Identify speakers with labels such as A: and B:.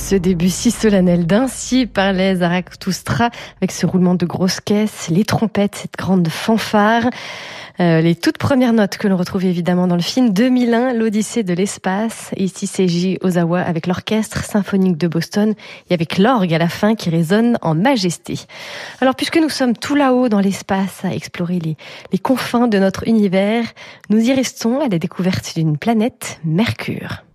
A: Ce début si solennel d'Ainsi parlait Zarathustra avec ce roulement de grosses caisses, les trompettes, cette grande fanfare. Les toutes premières notes que l'on retrouve évidemment dans le film 2001, l'Odyssée de l'espace. Et ici, Seiji Ozawa avec l'orchestre symphonique de Boston et avec l'orgue à la fin qui résonne en majesté. Alors, puisque nous sommes tout là-haut dans l'espace à explorer les confins de notre univers, nous y restons à la découverte d'une planète, Mercure.